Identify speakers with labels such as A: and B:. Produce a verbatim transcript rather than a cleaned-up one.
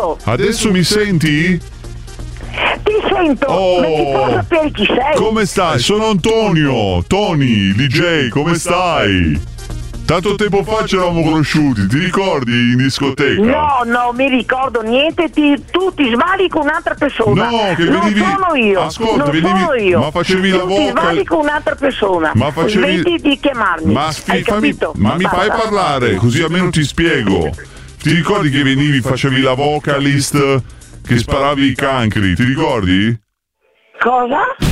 A: sento.
B: Adesso mi senti?
A: Ti sento,
B: Oh,
A: ma ti posso sapere chi sei?
B: Come stai? Sono Antonio, Tony, D J, come stai? Tanto tempo fa ci eravamo conosciuti, ti ricordi in discoteca?
A: No, no, mi ricordo niente, ti, tu ti svali con un'altra persona.
B: No, che
A: non
B: venivi...
A: sono io.
B: Ascolta,
A: non
B: venivi...
A: sono io.
B: Ma facevi
A: tu
B: la
A: ti
B: vocal...
A: svali con un'altra persona.
B: Ma facevi...
A: Smetti di chiamarmi.
B: Ma, sfi...
A: Hai
B: fammi...
A: capito?
B: Ma mi fai parlare, così almeno ti spiego. Ti ricordi che venivi, facevi la vocalist, che sparavi i cancri, ti ricordi?
A: Cosa?